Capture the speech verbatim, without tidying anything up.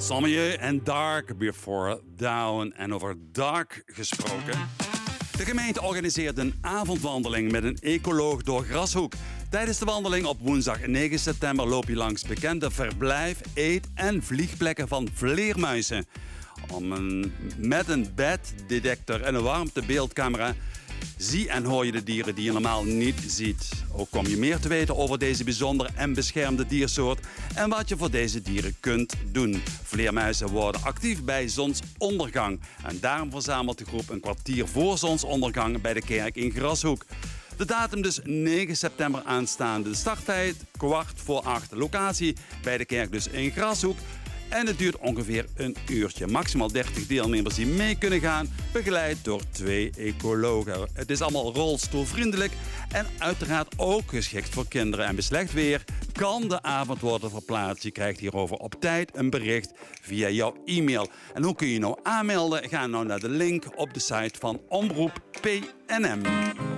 Sommieu en Dark Before Dawn. En over Dark gesproken. De gemeente organiseert een avondwandeling met een ecoloog door Grashoek. Tijdens de wandeling op woensdag negen september loop je langs bekende verblijf-, eet- en vliegplekken van vleermuizen. Om een, met een beddetector en een warmtebeeldcamera zie en hoor je de dieren die je normaal niet ziet. Ook kom je meer te weten over deze bijzondere en beschermde diersoort en wat je voor deze dieren kunt doen. Vleermuizen worden actief bij zonsondergang en daarom verzamelt de groep een kwartier voor zonsondergang bij de kerk in Grashoek. De datum dus negen september aanstaande. De starttijd kwart voor acht. Locatie bij de kerk dus in Grashoek. En het duurt ongeveer een uurtje. Maximaal dertig deelnemers die mee kunnen gaan, begeleid door twee ecologen. Het is allemaal rolstoelvriendelijk en uiteraard ook geschikt voor kinderen. En bij slecht weer kan de avond worden verplaatst. Je krijgt hierover op tijd een bericht via jouw e-mail. En hoe kun je nou aanmelden? Ga nou naar de link op de site van Omroep P N M.